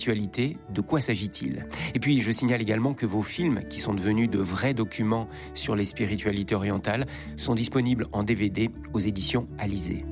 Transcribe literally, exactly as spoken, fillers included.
spiritualité, de quoi s'agit-il? Et puis, je signale également que vos films, qui sont devenus de vrais documents sur les spiritualités orientales, sont disponibles en D V D aux éditions Alizé.